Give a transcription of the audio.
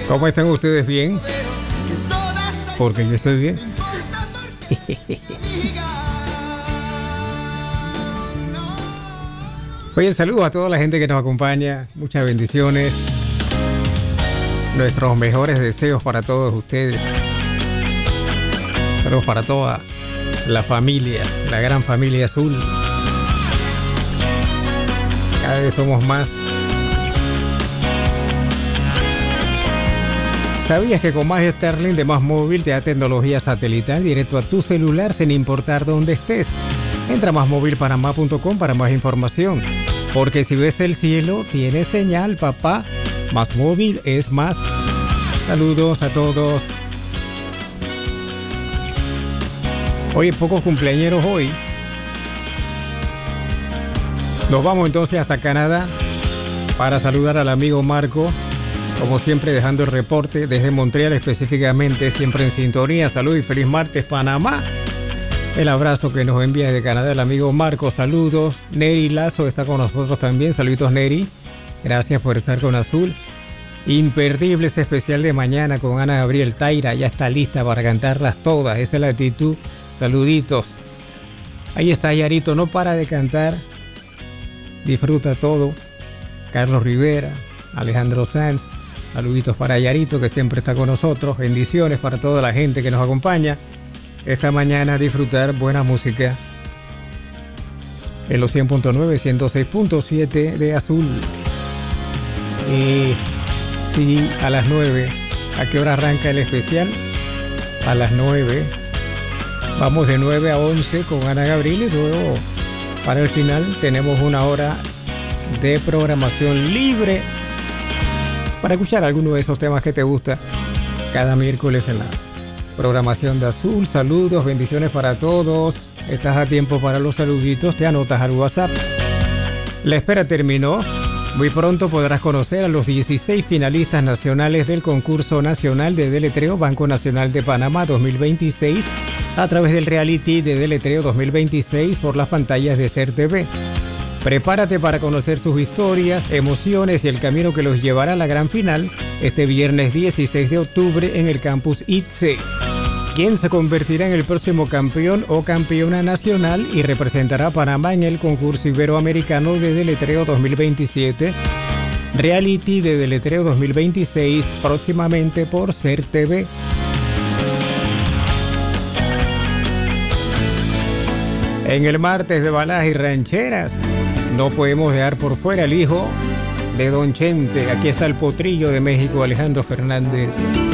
¿Cómo están ustedes? ¿Bien? Porque yo estoy bien. Oye, saludos a toda la gente que nos acompaña. Muchas bendiciones. Nuestros mejores deseos para todos ustedes. Saludos para toda la familia, la gran familia azul. Cada vez somos más. ¿Sabías que con Más Starlink de Más Móvil te da tecnología satelital directo a tu celular sin importar dónde estés? Entra a másmóvilpanamá.com para más información. Porque si ves el cielo, tiene señal, papá. Más móvil es más. Saludos a todos. Oye, pocos cumpleañeros hoy. Nos vamos entonces hasta Canadá para saludar al amigo Marco. Como siempre, dejando el reporte desde Montreal específicamente, siempre en sintonía. Salud y feliz martes, Panamá. El abrazo que nos envía de Canadá el amigo Marco. Saludos. Neri Lazo está con nosotros también. Saluditos, Neri. Gracias por estar con Azul. Imperdible ese especial de mañana con Ana Gabriel Taira. Ya está lista para cantarlas todas. Esa es la actitud. Saluditos. Ahí está Yarito. No para de cantar. Disfruta todo. Carlos Rivera. Alejandro Sanz. Saluditos para Yarito, que siempre está con nosotros. Bendiciones para toda la gente que nos acompaña esta mañana a disfrutar buena música en los 100.9, 106.7 de Azul. Y sí, a las 9. ¿A qué hora arranca el especial? A las 9. Vamos de 9 a 11 con Ana Gabriel y luego para el final tenemos una hora de programación libre para escuchar alguno de esos temas que te gusta cada miércoles en la programación de Azul. Saludos, bendiciones para todos. Estás a tiempo para los saluditos. Te anotas al WhatsApp. La espera terminó. Muy pronto podrás conocer a los 16 finalistas nacionales del concurso nacional de deletreo Banco Nacional de Panamá 2026 a través del reality de deletreo 2026 por las pantallas de SER TV. Prepárate para conocer sus historias, emociones y el camino que los llevará a la gran final este viernes 16 de octubre en el campus ITSE. ¿Quién se convertirá en el próximo campeón o campeona nacional y representará a Panamá en el concurso iberoamericano de deletreo 2027? Reality de deletreo 2026 próximamente por SER TV. En el martes de baladas y rancheras, no podemos dejar por fuera el hijo de Don Chente. Aquí está el potrillo de México, Alejandro Fernández.